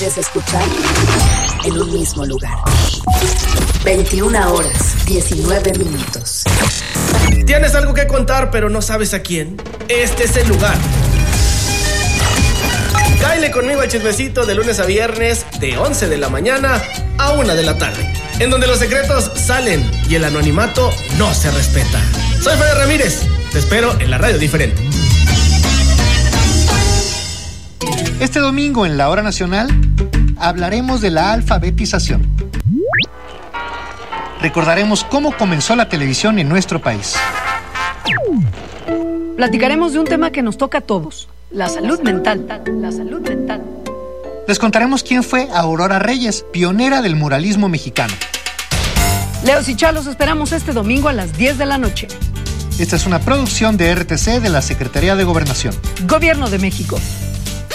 Puedes escuchar en un mismo lugar. 21 horas, 19 minutos. ¿Tienes algo que contar pero no sabes a quién? Este es el lugar. Cáele conmigo al chismecito de lunes a viernes de 11 de la mañana a 1 de la tarde, en donde los secretos salen y el anonimato no se respeta. Soy Fede Ramírez, te espero en la radio diferente. Este domingo en la Hora Nacional hablaremos de la alfabetización. Recordaremos cómo comenzó la televisión en nuestro país. Platicaremos de un tema que nos toca a todos, la salud mental. La salud mental. Les contaremos quién fue Aurora Reyes, pionera del muralismo mexicano. Leos y Chalos esperamos este domingo a las 10 de la noche. Esta es una producción de RTC de la Secretaría de Gobernación. Gobierno de México.